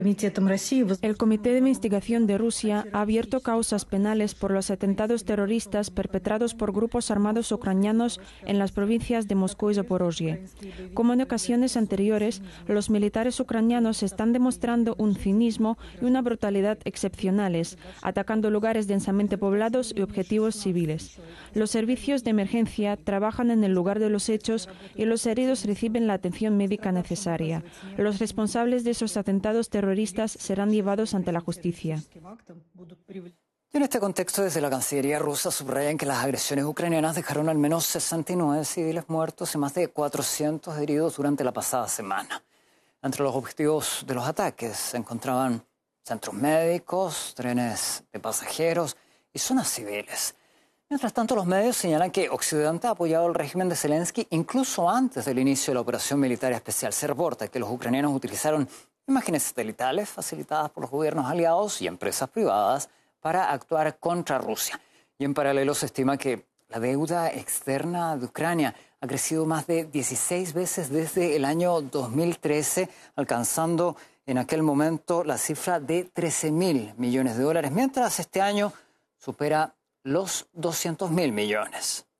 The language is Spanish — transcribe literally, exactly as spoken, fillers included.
El Comité de Investigación de Rusia ha abierto causas penales por los atentados terroristas perpetrados por grupos armados ucranianos en las provincias de Moscú y Zaporozhye. Como en ocasiones anteriores, los militares ucranianos están demostrando un cinismo y una brutalidad excepcionales, atacando lugares densamente poblados y objetivos civiles. Los servicios de emergencia trabajan en el lugar de los hechos y los heridos reciben la atención médica necesaria. Los responsables de esos atentados terroristas serán llevados ante la justicia. Y en este contexto, desde la Cancillería rusa subrayan que las agresiones ucranianas dejaron al menos sesenta y nueve civiles muertos y más de cuatrocientos heridos durante la pasada semana. Entre los objetivos de los ataques se encontraban centros médicos, trenes de pasajeros y zonas civiles. Mientras tanto, los medios señalan que Occidente ha apoyado al régimen de Zelensky incluso antes del inicio de la operación militar especial. Se reporta que los ucranianos utilizaron imágenes satelitales facilitadas por los gobiernos aliados y empresas privadas para actuar contra Rusia. Y en paralelo se estima que la deuda externa de Ucrania ha crecido más de dieciséis veces desde el año dos mil trece, alcanzando en aquel momento la cifra de trece mil millones de dólares, mientras este año supera los doscientos mil millones.